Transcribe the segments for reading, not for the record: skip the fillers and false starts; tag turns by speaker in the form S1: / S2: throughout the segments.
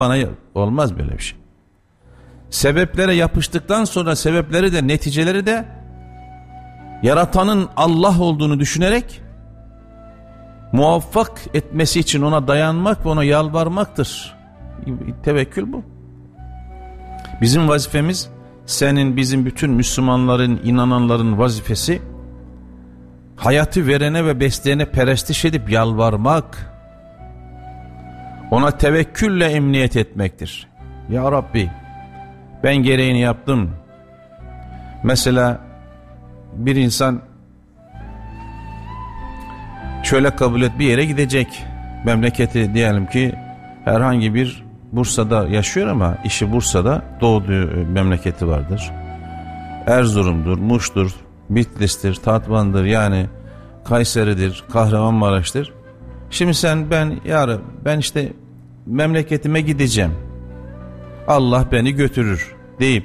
S1: bana olmaz böyle bir şey. Sebeplere yapıştıktan sonra sebepleri de neticeleri de yaratanın Allah olduğunu düşünerek muvaffak etmesi için ona dayanmak ve ona yalvarmaktır. Tevekkül bu. Bizim vazifemiz, senin, bizim, bütün Müslümanların, inananların vazifesi hayatı verene ve besleyene perestiş edip yalvarmak, ona tevekkülle emniyet etmektir. Ya Rabbi, ben gereğini yaptım. Mesela bir insan şöyle kabul et, bir yere gidecek. Memleketi diyelim ki herhangi bir Bursa'da yaşıyor ama işi Bursa'da, doğduğu memleketi vardır. Erzurum'dur, Muş'tur, Bitlis'tir, Tatvan'dır, yani Kayseri'dir, Kahramanmaraş'tır. Şimdi ben işte memleketime gideceğim, Allah beni götürür deyip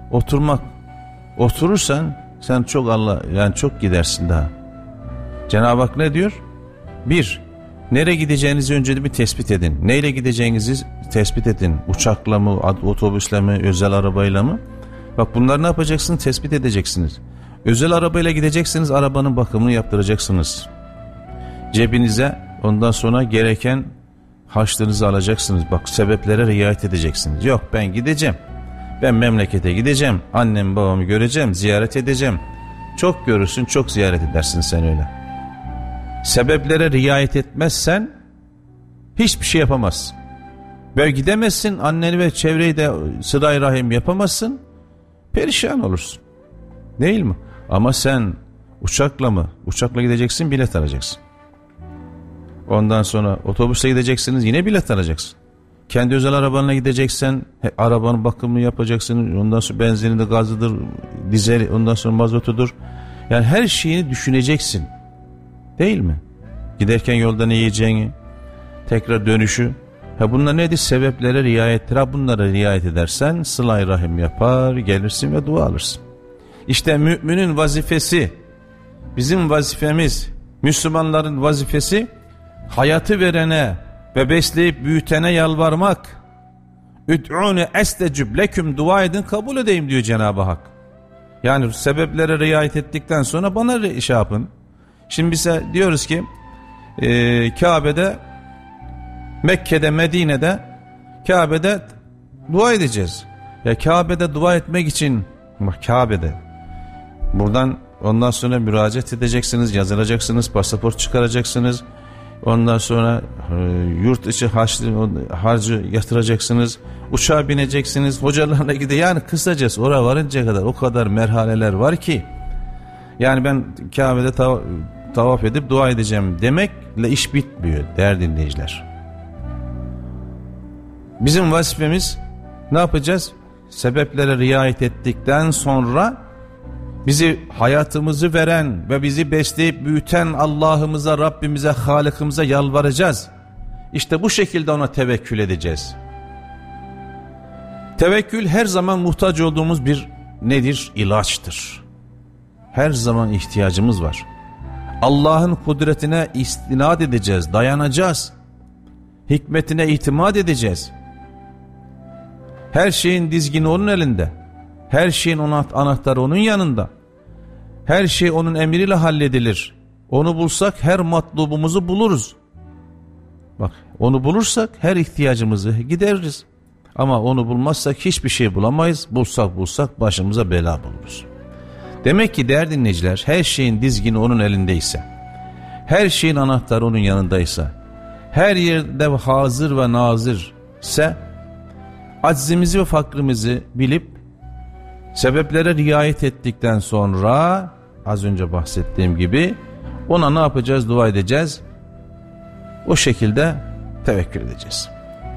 S1: oturursan sen çok gidersin daha. Cenab-ı Hak ne diyor? Bir, nereye gideceğinizi önce bir tespit edin. Neyle gideceğinizi tespit edin. Uçakla mı, otobüsle mi, özel arabayla mı? Bak, bunları ne yapacaksınız? Tespit edeceksiniz. Özel arabayla gideceksiniz, arabanın bakımını yaptıracaksınız. Cebinize ondan sonra gereken harçlığınızı alacaksınız. Bak, sebeplere riayet edeceksiniz. Yok, ben gideceğim. Ben memlekete gideceğim. Annemi babamı göreceğim, ziyaret edeceğim. Çok görürsün, çok ziyaret edersin sen öyle. Sebeplere riayet etmezsen hiçbir şey yapamazsın. Böyle gidemezsin, anneni ve çevreyi de sıla-i rahim yapamazsın. Perişan olursun. Değil mi? Ama sen uçakla gideceksin, bilet alacaksın. Ondan sonra otobüsle gideceksiniz, yine bilet alacaksın. Kendi özel arabanla gideceksen arabanın bakımını yapacaksın. Ondan sonra benzini de, gazıdır, dizel, ondan sonra mazotudur. Yani her şeyini düşüneceksin. Değil mi? Giderken yolda ne yiyeceğini, tekrar dönüşü. Bunlar nedir? Sebeplere riayettir. Bunlara riayet edersen sıla-i rahim yapar, gelirsin ve dua alırsın. İşte müminin vazifesi, bizim vazifemiz, Müslümanların vazifesi hayatı verene ve besleyip büyütene yalvarmak. Üd'ûne estecib leküm, dua edin kabul edeyim diyor Cenab-ı Hak. Yani sebeplere riayet ettikten sonra bana şey yapın. Şimdi bize diyoruz ki Kabe'de, Mekke'de, Medine'de, Kabe'de dua edeceğiz. Ya Kabe'de dua etmek için, bak Kabe'de, buradan ondan sonra müracaat edeceksiniz, yazılacaksınız, pasaport çıkaracaksınız. Ondan sonra yurt içi harcı yatıracaksınız, uçağa bineceksiniz, hocalarla yani kısacası oraya varıncaya kadar o kadar merhaleler var ki, yani ben Kabe'de tavaf edip dua edeceğim demekle iş bitmiyor değerli dinleyiciler. Bizim vazifemiz ne yapacağız? Sebeplere riayet ettikten sonra bizi, hayatımızı veren ve bizi besleyip büyüten Allah'ımıza, Rabbimize, Halık'ımıza yalvaracağız. İşte bu şekilde ona tevekkül edeceğiz. Tevekkül her zaman muhtaç olduğumuz bir nedir? İlaçtır. Her zaman ihtiyacımız var. Allah'ın kudretine istinad edeceğiz, dayanacağız. Hikmetine itimat edeceğiz. Her şeyin dizgini onun elinde. Her şeyin anahtarı onun yanında. Her şey onun emriyle halledilir. Onu bulsak her matlubumuzu buluruz. Bak, onu bulursak her ihtiyacımızı gideririz. Ama onu bulmazsak hiçbir şey bulamayız. Bulsak başımıza bela buluruz. Demek ki değerli dinleyiciler, her şeyin dizgini onun elindeyse, her şeyin anahtarı onun yanındaysa, her yerde hazır ve nazır ise, aczimizi ve fakrimizi bilip sebeplere riayet ettikten sonra az önce bahsettiğim gibi ona ne yapacağız? Dua edeceğiz. O şekilde tevekkül edeceğiz.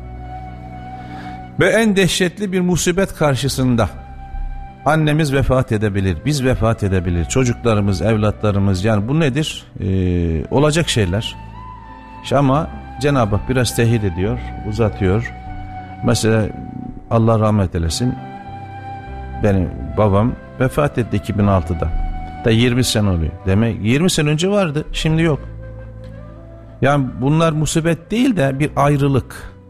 S1: Ve en dehşetli bir musibet karşısında annemiz vefat edebilir, biz vefat edebilir, çocuklarımız, evlatlarımız, yani bu nedir? Olacak şeyler. Ama Cenab-ı Hak biraz tehir ediyor, uzatıyor. Mesela Allah rahmet eylesin, benim babam vefat etti 2006'da. Da 20 sene oluyor. Demek 20 sene önce vardı, şimdi yok. Yani bunlar musibet değil de bir ayrılık.